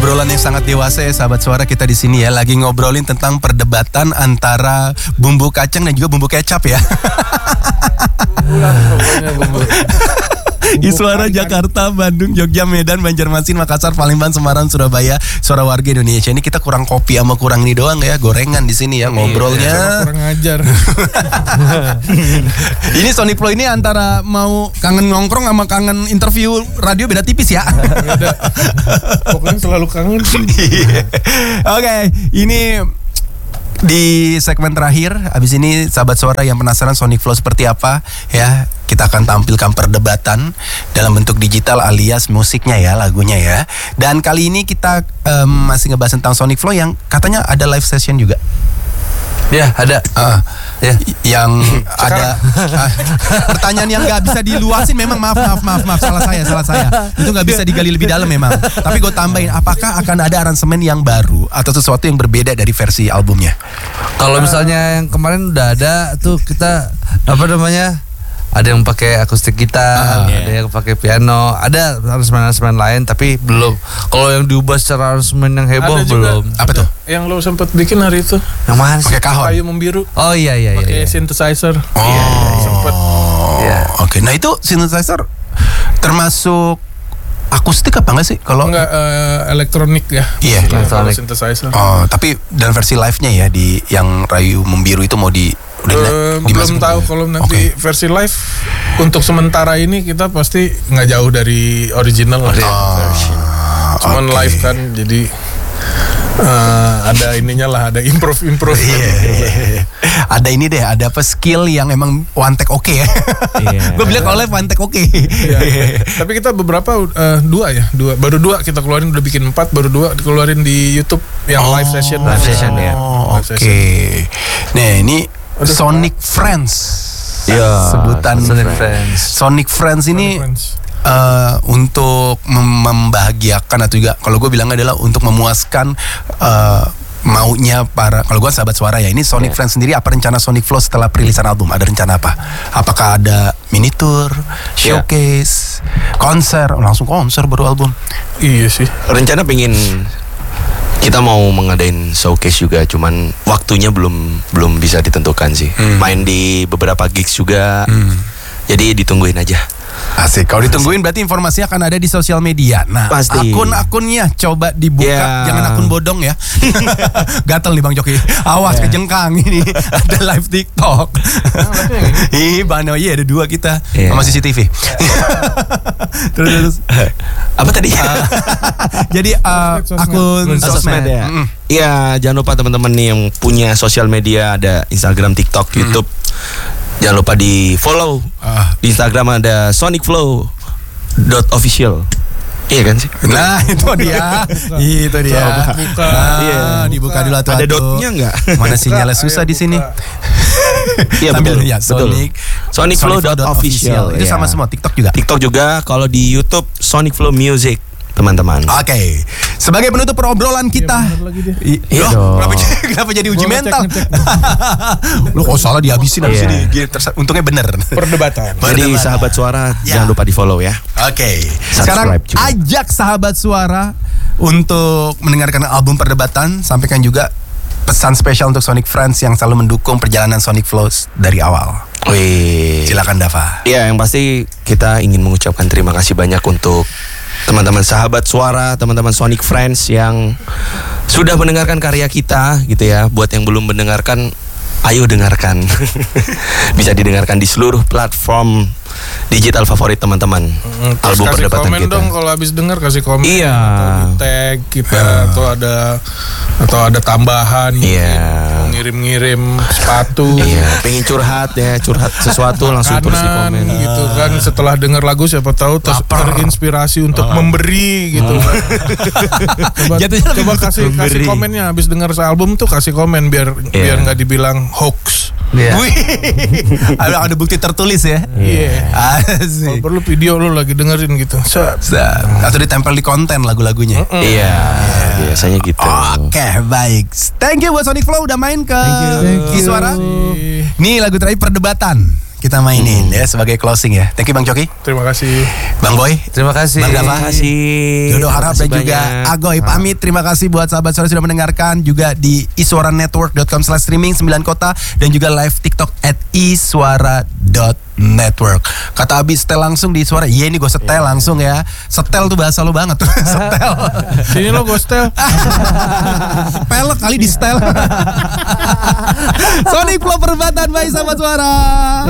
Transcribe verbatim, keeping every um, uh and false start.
Obrolan yang sangat dewasa ya sahabat suara kita di sini ya, lagi ngobrolin tentang perdebatan antara bumbu kacang dan juga bumbu kecap ya. Iswara Jakarta, Bandung, Jogja, Medan, Banjarmasin, Makassar, Palembang, Semarang, Surabaya, suara warga Indonesia. Ini kita kurang kopi sama kurang ini doang ya, gorengan di sini ya ngobrolnya. Iya, kurang ajar. Ini Sonic Flow ini antara mau kangen nongkrong sama kangen interview radio beda tipis ya. Beda. Pokoknya selalu kangen sih. Oke, ini di segmen terakhir. Abis ini sahabat suara yang penasaran Sonic Flow seperti apa ya, kita akan tampilkan perdebatan dalam bentuk digital alias musiknya ya, lagunya ya. Dan kali ini kita um, masih ngebahas tentang Sonic Flow yang katanya ada live session juga. Ya ada, uh, ya. Yang ada uh, pertanyaan yang nggak bisa diluasin memang, maaf maaf maaf maaf salah saya salah saya itu nggak bisa digali lebih dalam memang. Tapi gue tambahin, apakah akan ada aransemen yang baru atau sesuatu yang berbeda dari versi albumnya? Kalau misalnya yang kemarin udah ada tuh, kita apa namanya, ada yang pakai akustik gitar, Ah, yeah. ada yang pakai piano, ada aransemen-aransemen lain, tapi belum. Kalau yang diubah secara aransemen yang heboh Ada juga. belum. Apa tuh? Yang lo sempat bikin hari itu, Yang mana sih? Pakai kahon. kayu membiru, Oh iya iya iya. pakai iya. synthesizer. Oh, Iya, sempet. Iya. Oke. Nah itu synthesizer termasuk akustik apa enggak sih? Kalau Enggak, eh, elektronik ya. Iya. Kalau Elektronik. synthesizer. Oh, tapi dalam versi live-nya ya, di yang Rayu Membiru itu mau di udah Eh, di- belum dimasukin? tahu kalau nanti Oke. versi live. Untuk sementara ini kita pasti nggak jauh dari original lah. Ah, Cuman oke. live kan, jadi eh, ada ininya lah, ada improve improve. Iya. Ada ini deh, ada apa skill yang emang one take oke ya. Iya. Gue bilang kalau live one take oke. Iya. Tapi kita beberapa eh, dua ya, dua baru dua kita keluarin, udah bikin empat, baru dua dikeluarin di YouTube yang live session. live session, ya. Oh, Live oke. session. Nah, ini Aduh. Sonic Friends. Iya, Sebutan Sonic Friends. Sonic Friends ini Friends. eh, untuk mem- membahagiakan atau juga kalau gue bilang adalah untuk memuaskan eh, maunya para, kalau gue sahabat suara ya. Ini Sonic Yeah. Friends sendiri, apa rencana Sonic Flow setelah perilisan album? Ada rencana apa? Apakah ada mini tour, showcase, konser? Langsung konser baru album. Iya sih. Rencana pengen kita mau mengadain showcase juga, cuman waktunya belum belum bisa ditentukan sih. Hmm. Main di beberapa gigs juga. Hmm. Jadi ditungguin aja. Asik. Kalau ditungguin berarti informasinya akan ada di sosial media. Nah, Pasti. akun-akunnya coba dibuka, Ya. jangan akun bodong ya. Gatel nih Bang Joki. Awas Ya. kejengkang ini. Ada live TikTok. Ih, Bang Noy, ada dua kita Ya. sama C C T V. terus, terus. Apa tadi? Jadi uh, Sosmed, akun sosmed. sosmed ya. Mm-mm. Iya, jangan lupa teman-teman nih yang punya sosial media, ada Instagram, TikTok, YouTube. Jangan lupa di follow. Ah. Di Instagram ada Sonic Flow dot official. Iya kan sih? Nah, itu dia. Itu dia. Buka. Nah, Iya. dibuka dulu atuh. Ada dotnya nggak? Mana sinyalnya Buka, susah ayo di sini. buka. Iya, Sambil betul, ya, betul. Sonic Sonic Flow dot official. Itu ya. sama semua, TikTok juga. TikTok juga, kalau di YouTube Sonic Flow Music, teman-teman. Oke, sebagai penutup perobrolan kita. Iya, bener lagi dia. I- Iya Loh, dong. kenapa, jadi- kenapa jadi uji Gua ngecek, mental? ngecek. Lu kok salah dihabisin habis Iya. ini. Gini, tersa- Untungnya bener. Perdebatan. Jadi Perdebatan. sahabat suara, Ya. jangan lupa di follow ya. Oke, sekarang Subscribe juga. ajak sahabat suara untuk mendengarkan album Perdebatan. Sampaikan juga pesan spesial untuk Sonic Friends yang selalu mendukung perjalanan Sonic Flows dari awal. Wih. Silakan Dava. Ya, yang pasti kita ingin mengucapkan terima kasih banyak untuk teman-teman sahabat suara, teman-teman Sonic Friends yang sudah mendengarkan karya kita gitu ya. Buat yang belum mendengarkan, ayo dengarkan. Bisa didengarkan di seluruh platform digital favorit teman-teman. Hmm, terus Album kasih Perdebatan komen kita. dong kalau habis denger, kasih komen. Iya. Atau di tag kita, atau ada atau ada tambahan. Iya. Mau ngirim-ngirim sepatu. Iya, pengen curhat ya, curhat sesuatu langsung terus di Makanan komen. gitu kan, setelah dengar lagu siapa tahu ter- terinspirasi untuk memberi gitu. coba Jatuhnya lebih coba kasih kasih memberi. komennya habis dengar album tuh, kasih komen biar Iya. biar nggak dibilang hoax. Iya. Wih, ada, ada bukti tertulis ya. Iya. Kalau Asik. perlu video lu lagi dengerin gitu. Set. Set. Atau ditempel di konten lagu-lagunya. Iya. Biasanya gitu. Oke, baik. Thank you buat Sonic Flow udah main ke Thank you. Suara. Nih lagu terakhir Perdebatan kita mainin ya sebagai closing ya. Thank you Bang Coki, Terima kasih. Bang Boy, Terima kasih. Bang Dava, Terima kasih. Dodo Harap dan Terima kasih juga banyak. Agoy pamit. Terima kasih buat sahabat suara sudah mendengarkan juga di iswara network dot com slash streaming sembilan kota dan juga live TikTok at iswara dot network. Kata Abi setel langsung di Suara. Iya ini gue setel langsung ya. Setel tuh bahasa lu banget tuh. Setel. Sini lo gostel. Pelek kali di setel. Sonic Flow Perdebatan, bye sahabat suara.